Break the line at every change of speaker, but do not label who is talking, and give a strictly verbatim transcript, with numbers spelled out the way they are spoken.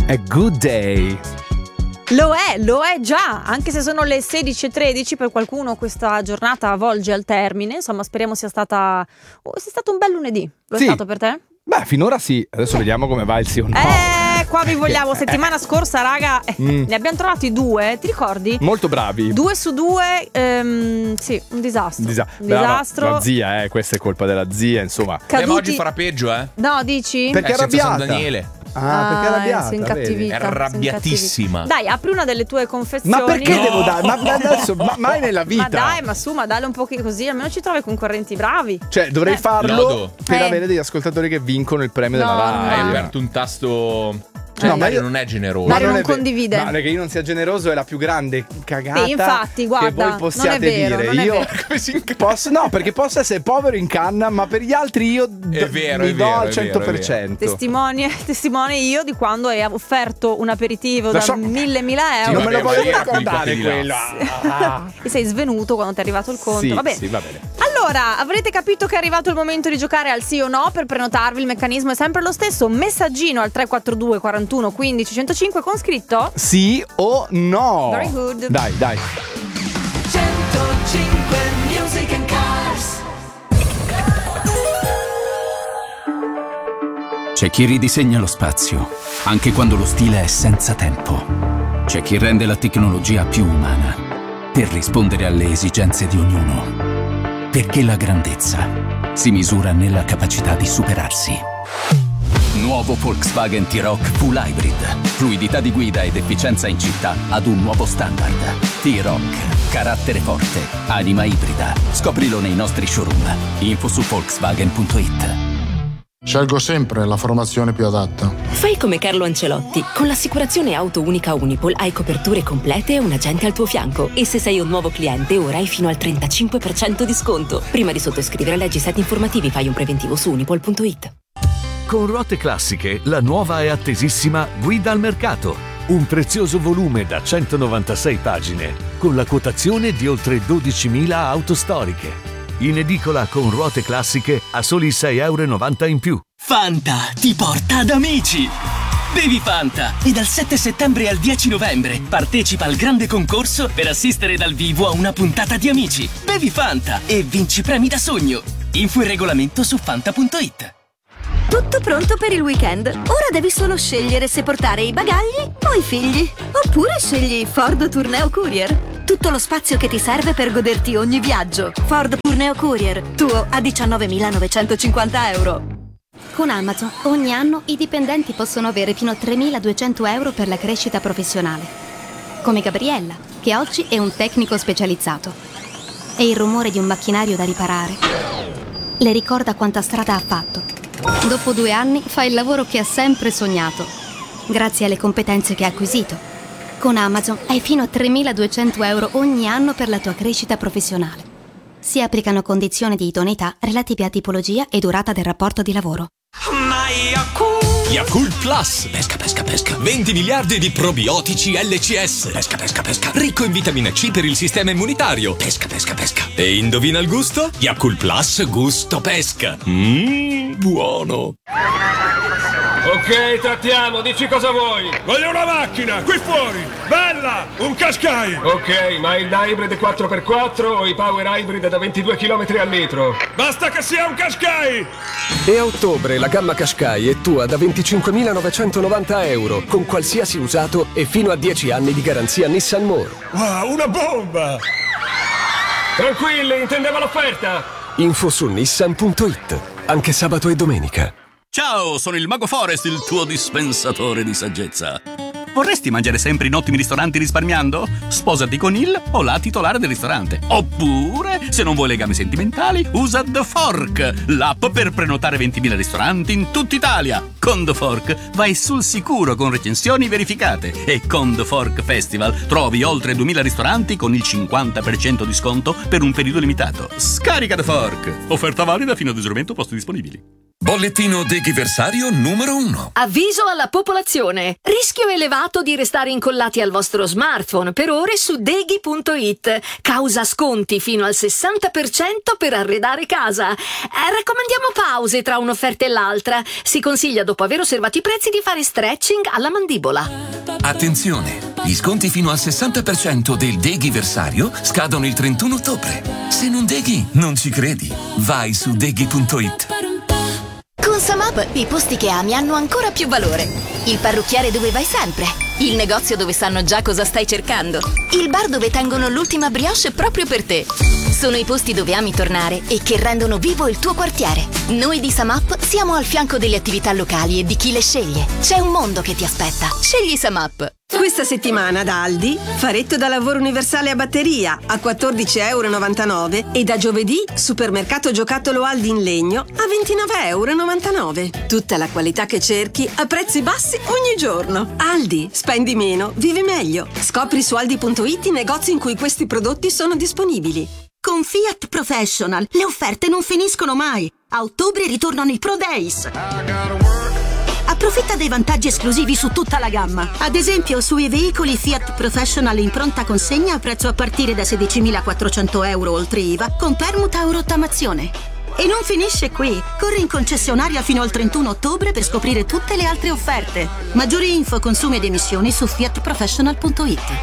A good day.
Lo è, lo è già, anche se sono le sedici e tredici, per qualcuno questa giornata volge al termine. Insomma, speriamo sia stata oh, sia stato un bel lunedì. Lo
Sì.
è stato per te?
Beh, finora sì. Adesso vediamo come va il sì o no.
Eh, qua vi vogliamo. Settimana scorsa, raga, eh,
Mm.
ne abbiamo trovati due, ti ricordi?
Molto bravi.
Due su due, ehm, sì, un disastro.
Disa-
un
Brava,
disastro.
La zia, eh, questa è colpa della zia, insomma.
Eh, ma oggi
Caduti.
farà peggio, eh?
No, dici?
Perché
Eh,
è
senza San
arrabbiata.
Daniele.
Ah, perché è arrabbiata.
sei
vedi?
incattivita,
È
sei
arrabbiatissima.
incattivita. Dai, apri una delle tue confezioni.
Ma perché
No.
devo dare? Ma, ma adesso, ma mai nella vita.
Ma dai, ma su, ma dalle un po' così, almeno ci trovi concorrenti bravi.
Cioè, dovrei
Eh.
farlo
Lodo.
per
Eh.
avere degli ascoltatori che vincono il premio
No,
della
no.
radio.
Hai aperto un tasto. Cioè,
No, ma
Dario
io-
non è generoso.
Dario
non
non
è ve-
condivide.
Ma che io non sia generoso è la più grande cagata
Sì, infatti, guarda,
che voi possiate
non è vero,
dire.
non è
io
vero.
Come si inc-
posso, no, perché posso essere povero in canna, ma per gli altri io d-
È vero,
mi
è
do
vero,
al
è vero,
cento per
è
cento.
Testimone, testimone io di quando hai offerto un aperitivo
Lo
da
so-
mille mila
Sì,
euro
non me lo
vabbè, ma
voglio
era quei
ricordare
pochi là.
quello. Ah.
e sei svenuto quando ti è arrivato il conto.
Sì,
Va bene.
sì, va bene.
Allora, avrete capito che è arrivato il momento di giocare al sì o no. Per prenotarvi il meccanismo è sempre lo stesso. Messaggino al tre quattro due quarantuno quindici centocinque con scritto
Sì o no?
Very good.
Dai, dai.
centocinque Music and Cars.
C'è chi ridisegna lo spazio, anche quando lo stile è senza tempo. C'è chi rende la tecnologia più umana, per rispondere alle esigenze di ognuno. Perché la grandezza si misura nella capacità di superarsi. Nuovo Volkswagen T-Roc Full Hybrid. Fluidità di guida ed efficienza in città ad un nuovo standard. T-Roc. Carattere forte. Anima ibrida. Scoprilo nei nostri showroom. Info su Volkswagen punto it.
Scelgo sempre la formazione più adatta.
Fai come Carlo Ancelotti. Con l'assicurazione auto unica Unipol hai coperture complete e un agente al tuo fianco. E se sei un nuovo cliente, ora hai fino al trentacinque per cento di sconto. Prima di sottoscrivere, leggi i siti informativi, fai un preventivo su unipol punto it.
Con Ruote Classiche, la nuova e attesissima Guida al mercato. Un prezioso volume da centonovantasei pagine, con la quotazione di oltre dodicimila auto storiche. In edicola con Ruote Classiche a soli sei virgola novanta euro in più.
Fanta ti porta ad amici! Bevi Fanta e dal sette settembre al dieci novembre partecipa al grande concorso per assistere dal vivo a una puntata di Amici. Bevi Fanta e vinci premi da sogno. Info e regolamento su fanta punto it.
Tutto pronto per il weekend. Ora devi solo scegliere se portare i bagagli o i figli. Oppure scegli Ford Tourneo Courier. Tutto lo spazio che ti serve per goderti ogni viaggio. Ford Tourneo Courier, tuo a diciannovemilanovecentocinquanta euro.
Con Amazon ogni anno i dipendenti possono avere fino a tremiladuecento euro per la crescita professionale. Come Gabriella, che oggi è un tecnico specializzato. E il rumore di un macchinario da riparare le ricorda quanta strada ha fatto. Dopo due anni fa il lavoro che ha sempre sognato, grazie alle competenze che ha acquisito. Con Amazon hai fino a tremiladuecento euro ogni anno per la tua crescita professionale. Si applicano condizioni di idoneità relative a tipologia e durata del rapporto di lavoro.
Yakult Plus. Pesca, pesca, pesca. venti miliardi di probiotici L C S. Pesca, pesca, pesca. Ricco in vitamina C per il sistema immunitario. Pesca, pesca, pesca. E indovina il gusto? Yakult Plus gusto pesca. Mmm, buono.
Ok, trattiamo, dici cosa vuoi. Voglio una macchina, qui fuori, bella, un Qashqai. Ok, ma il hybrid quattro per quattro o i power hybrid da ventidue chilometri al litro? Basta che sia un Qashqai.
E a ottobre la gamma Qashqai è tua da venticinquemilanovecentonovanta euro, con qualsiasi usato e fino a dieci anni di garanzia Nissan More.
Wow, una bomba. Tranquilli, intendevo l'offerta.
Info su nissan punto it, anche sabato e domenica.
Ciao, sono il Mago Forest, il tuo dispensatore di saggezza. Vorresti mangiare sempre in ottimi ristoranti risparmiando? Sposati con il o la titolare del ristorante. Oppure, se non vuoi legami sentimentali, usa The Fork, l'app per prenotare ventimila ristoranti in tutta Italia. Con The Fork vai sul sicuro con recensioni verificate. E con The Fork Festival trovi oltre duemila ristoranti con il cinquanta per cento di sconto per un periodo limitato. Scarica The Fork. Offerta valida fino ad esaurimento posti disponibili.
Bollettino deghiversario numero uno.
Avviso alla popolazione. Rischio elevato di restare incollati al vostro smartphone per ore su deghi punto it. Causa sconti fino al sessanta per cento per arredare casa. Eh, raccomandiamo pause tra un'offerta e l'altra. Si consiglia dopo dopo aver osservato i prezzi, di fare stretching alla mandibola.
Attenzione! Gli sconti fino al sessanta per cento del Deghiversario scadono il trentuno ottobre. Se non deghi, non ci credi. Vai su deghi punto it.
Con SumUp i posti che ami hanno ancora più valore. Il parrucchiere dove vai sempre. Il negozio dove sanno già cosa stai cercando. Il bar dove tengono l'ultima brioche proprio per te. Sono i posti dove ami tornare e che rendono vivo il tuo quartiere. Noi di SumUp siamo al fianco delle attività locali e di chi le sceglie. C'è un mondo che ti aspetta. Scegli SumUp.
Questa settimana da Aldi, faretto da lavoro universale a batteria a quattordici e novantanove euro e da giovedì supermercato giocattolo Aldi in legno a ventinove e novantanove euro. Tutta la qualità che cerchi a prezzi bassi ogni giorno. Aldi, spendi meno, vivi meglio. Scopri su aldi punto it i negozi in cui questi prodotti sono disponibili.
Con Fiat Professional le offerte non finiscono mai. A ottobre ritornano i Pro Days. Approfitta dei vantaggi esclusivi su tutta la gamma. Ad esempio, sui veicoli Fiat Professional in pronta consegna a prezzo a partire da sedicimilaquattrocento euro oltre I V A con permuta o rottamazione. E non finisce qui. Corri in concessionaria fino al trentuno ottobre per scoprire tutte le altre offerte. Maggiori info, consumi ed emissioni su fiat professional punto it.